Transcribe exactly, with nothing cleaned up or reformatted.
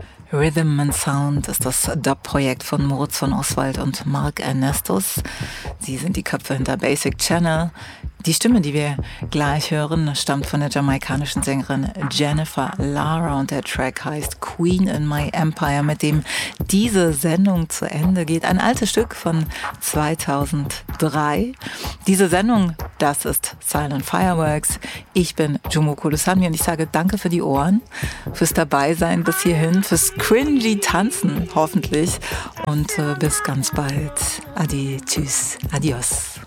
Rhythm and Sound ist das Dub-Projekt von Moritz von Oswald und Mark Ernestus. Sie sind die Köpfe hinter Basic Channel. Die Stimme, die wir gleich hören, stammt von der jamaikanischen Sängerin Jennifer Lara und der Track heißt Queen in My Empire, mit dem diese Sendung zu Ende geht. Ein altes Stück von zweitausenddrei. Diese Sendung, das ist Silent Fireworks. Ich bin Jomo Kolusami und ich sage danke für die Ohren, fürs Dabeisein bis hierhin, fürs cringy Tanzen hoffentlich und äh, bis ganz bald. Adi, tschüss, adios.